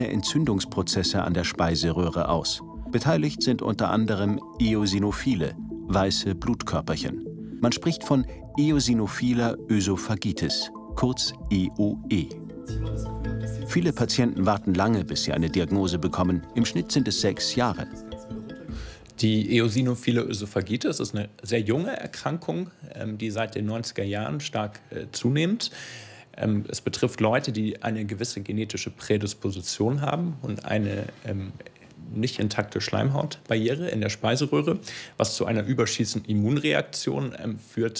Entzündungsprozesse an der Speiseröhre aus. Beteiligt sind unter anderem Eosinophile, weiße Blutkörperchen. Man spricht von eosinophiler Ösophagitis, kurz EOE. Viele Patienten warten lange, bis sie eine Diagnose bekommen. Im Schnitt sind es 6 Jahre. Die eosinophile Ösophagitis ist eine sehr junge Erkrankung, die seit den 90er Jahren stark zunimmt. Es betrifft Leute, die eine gewisse genetische Prädisposition haben und eine nicht intakte Schleimhautbarriere in der Speiseröhre, was zu einer überschießenden Immunreaktion führt,